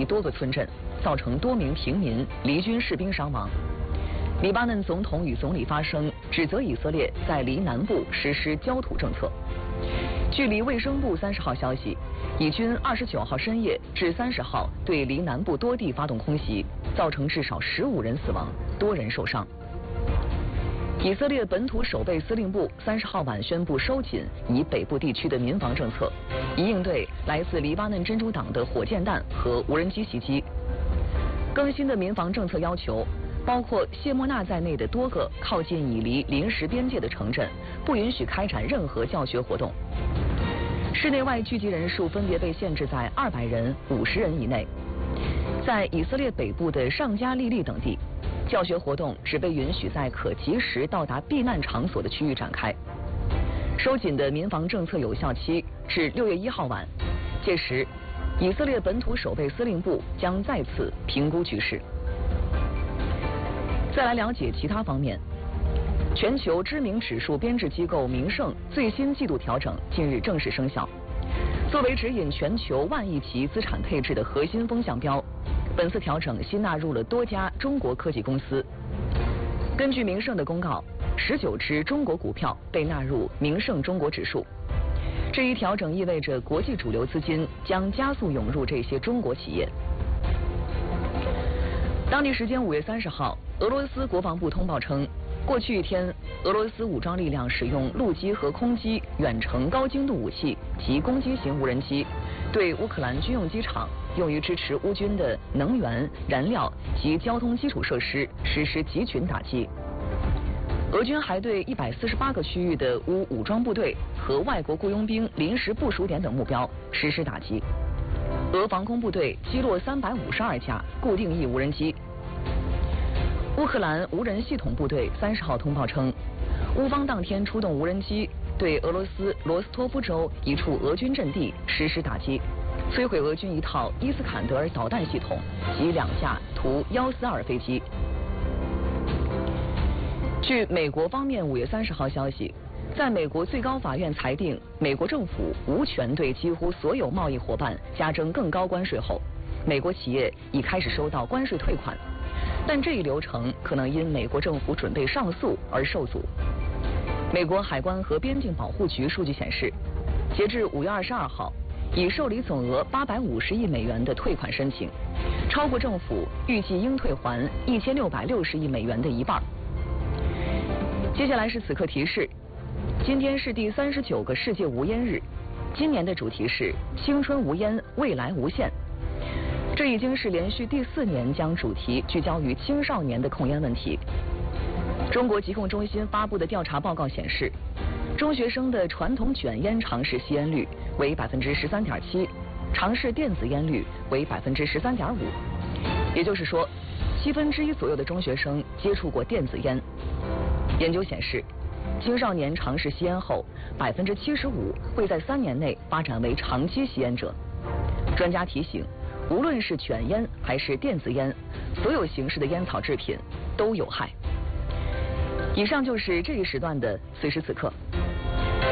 多个村镇，造成多名平民、离军士兵伤亡。黎巴嫩总统与总理发声，指责以色列在黎南部实施焦土政策。据黎卫生部30号消息，以军29号深夜至30号对黎南部多地发动空袭，造成至少15人死亡，多人受伤。以色列本土守备司令部30号晚宣布收紧以北部地区的民防政策，以应对来自黎巴嫩真主党的火箭弹和无人机袭击。更新的民防政策要求，包括谢莫纳在内的多个靠近以黎临时边界的城镇不允许开展任何教学活动。室内外聚集人数分别被限制在200人、50人以内。在以色列北部的上加利利等地，教学活动只被允许在可及时到达避难场所的区域展开。收紧的民防政策有效期至6月1号晚，届时以色列本土守备司令部将再次评估局势。再来了解其他方面，全球知名指数编制机构明晟最新季度调整近日正式生效。作为指引全球万亿级资产配置的核心风向标，本次调整新纳入了多家中国科技公司。根据明晟的公告，19只中国股票被纳入明晟中国指数。这一调整意味着国际主流资金将加速涌入这些中国企业。当地时间5月30号，俄罗斯国防部通报称，过去一天，俄罗斯武装力量使用陆基和空基远程高精度武器及攻击型无人机，对乌克兰军用机场、用于支持乌军的能源、燃料及交通基础设施实施集群打击。俄军还对148个区域的乌武装部队和外国雇佣兵临时部署点等目标实施打击。俄防空部队击落352架固定翼无人机。乌克兰无人系统部队30号通报称，乌方当天出动无人机对俄罗斯罗斯托夫州一处俄军阵地实施打击，摧毁俄军一套伊斯坎德尔导弹系统及2架图142飞机。据美国方面5月30号消息，在美国最高法院裁定美国政府无权对几乎所有贸易伙伴加征更高关税后，美国企业已开始收到关税退款，但这一流程可能因美国政府准备上诉而受阻。美国海关和边境保护局数据显示，截至5月22号，已受理总额850亿美元的退款申请，超过政府预计应退还1660亿美元的一半。接下来是此刻提示，今天是第39个世界无烟日，今年的主题是青春无烟，未来无限。这已经是连续第4年将主题聚焦于青少年的控烟问题。中国疾控中心发布的调查报告显示，中学生的传统卷烟尝试吸烟率为13.7%，尝试电子烟率为13.5%。也就是说，1/7左右的中学生接触过电子烟。研究显示，青少年尝试吸烟后，75%会在3年内发展为长期吸烟者。专家提醒，无论是卷烟还是电子烟，所有形式的烟草制品都有害。以上就是这一时段的此时此刻。